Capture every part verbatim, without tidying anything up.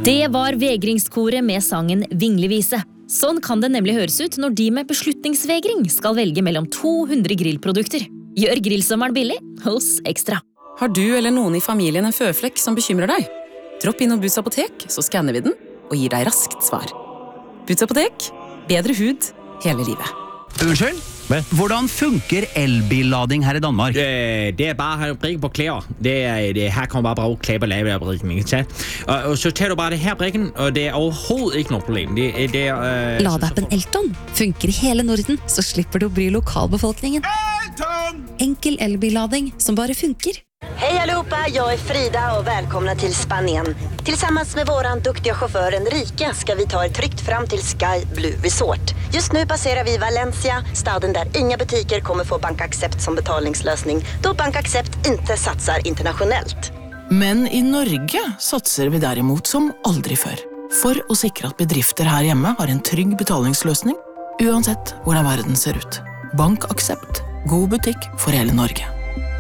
Det var vegringskoret med sangen Vingleviset. Sånn kan det nemlig høres ut når de med beslutningsvegring skal velge mellom to hundre grillprodukter. Gjør grillsommeren billig hos Ekstra. Har du eller noen i familien en føflekk som bekymrer deg? Dropp inn og Boots apotek, så skanner vi den og gir deg raskt svar. Boots apotek, bedre hud hele livet. Unnskyld? Men? Hvordan funker elbillading her i Danmark? Det, det er bare at brikke på klæder. Det er, det, her kan man bare bruge klæder og lave af brikken. Ikke sant? Og, og så tager du bare det her brikken, og det er overhovedet ikke noe problem. Det, det er, øh, Ladeappen Elton funker i hele Norden, så slipper du å bry lokalbefolkningen. Elton! Enkel elbillading som bare funker. Hej allihopa, jag är Frida och välkomna till Spanien. Tillsammans med våran duktiga chaufför Enrique ska vi ta er tryggt fram till Sky Blue Resort. Just nu passerar vi Valencia, staden där inga butiker kommer få BankAxept som betalningslösning, då BankAxept inte satsar internationellt. Men i Norge satser vi derimot som aldri før. For å sikre at bedrifter her hjemme har en trygg betalingsløsning, uansett hvordan verden ser ut. BankAxept, god butikk for hele Norge.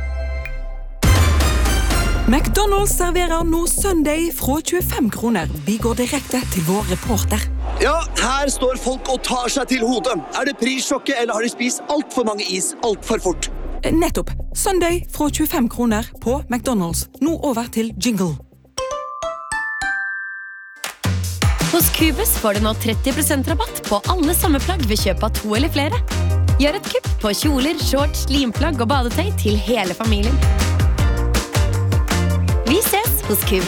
McDonald's serverer nå Sunday fra tjuefem kroner. Vi går direkte til vår reporter. Ja, her står folk og tar seg til hodet. Er det prissjokket, eller har de spist alt for mange is alt for fort? Nettopp. Sunday fra tjuefem kroner på McDonald's. Nå over til jingle. Hos Cubus får du nå tretti prosent rabatt på alle sommerplagg ved kjøp av to eller flere. Gjør et kupp på kjoler, shorts, limplagg og badetøy til hele familien. Vi ses hos Cubus.